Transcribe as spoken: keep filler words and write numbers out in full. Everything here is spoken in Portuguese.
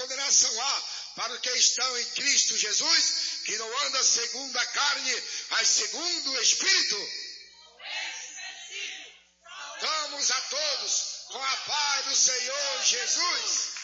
condenação há para os que estão em Cristo Jesus, que não anda segundo a carne, mas segundo o Espírito. Vamos a todos com a paz do Senhor Jesus.